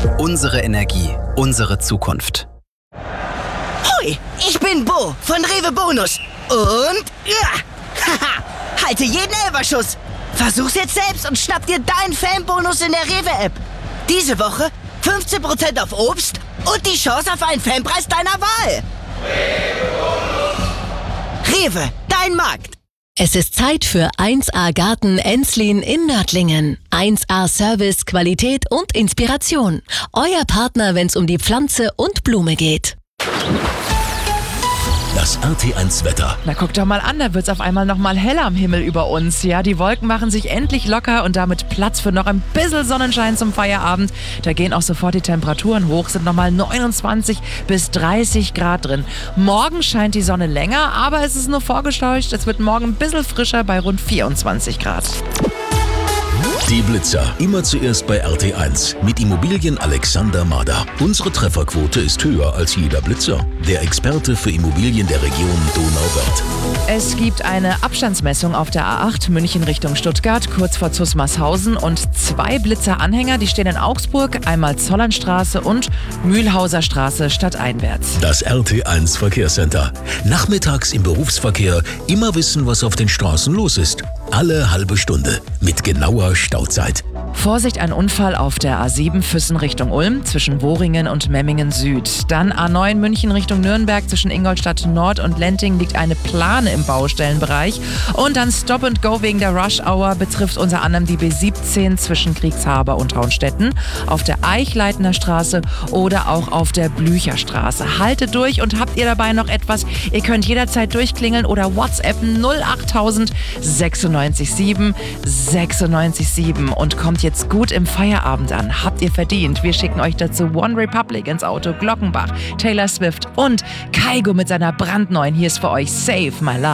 Unsere Energie, unsere Zukunft. Hui, ich bin Bo von Rewe Bonus. Und halte jeden Elferschuss. Versuch's jetzt selbst und schnapp dir deinen Fanbonus in der Rewe-App. Diese Woche 15% auf Obst und die Chance auf einen Fanpreis deiner Wahl. Rewe, dein Markt. Es ist Zeit für 1A Garten Enslin in Nördlingen. 1A Service, Qualität und Inspiration. Euer Partner, wenn's um die Pflanze und Blume geht. Das RT1 Wetter. Na guck doch mal an, da wird's auf einmal noch mal heller am Himmel über uns. Ja, die Wolken machen sich endlich locker und damit Platz für noch ein bisschen Sonnenschein zum Feierabend. Da gehen auch sofort die Temperaturen hoch, sind nochmal 29 bis 30 Grad drin. Morgen scheint die Sonne länger, aber es ist nur vorgetäuscht. Es wird morgen ein bisschen frischer bei rund 24 Grad. Die Blitzer. Immer zuerst bei RT1 mit Immobilien Alexander Mader. Unsere Trefferquote ist höher als jeder Blitzer. Der Experte für Immobilien der Region Donauwörth. Es gibt eine Abstandsmessung auf der A8 München Richtung Stuttgart, kurz vor Zusmarshausen und 2 Blitzeranhänger, die stehen in Augsburg, einmal Zollernstraße und Mühlhauser Straße stadteinwärts. Das RT1 Verkehrscenter. Nachmittags im Berufsverkehr immer wissen, was auf den Straßen los ist. Alle halbe Stunde mit genauer Stauzeit. Vorsicht, ein Unfall auf der A7 Füssen Richtung Ulm zwischen Woringen und Memmingen Süd. Dann A9 München Richtung Nürnberg zwischen Ingolstadt Nord und Lenting liegt eine Plane im Baustellenbereich. Und dann Stop and Go wegen der Rush Hour betrifft unter anderem die B17 zwischen Kriegshaber und Traunstetten, auf der Eichleitner Straße oder auch auf der Blücher Straße. Haltet durch und habt ihr dabei noch etwas? Ihr könnt jederzeit durchklingeln oder WhatsAppen 08000 967 967 und kommt jetzt gut im Feierabend an. Habt ihr verdient. Wir schicken euch dazu One Republic ins Auto, Glockenbach, Taylor Swift und Kygo mit seiner brandneuen Hier ist für euch Save My Love.